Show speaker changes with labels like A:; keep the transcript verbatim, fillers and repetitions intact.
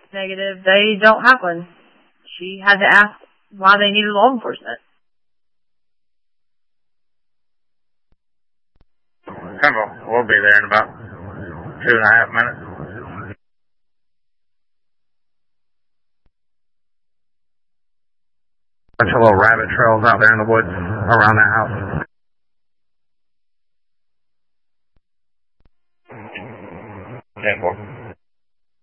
A: Negative, they don't have one. She had to ask why they needed law enforcement.
B: Simple. We'll be there in about two and a half minutes. Bunch of little rabbit trails out there in the woods around that house. ten four.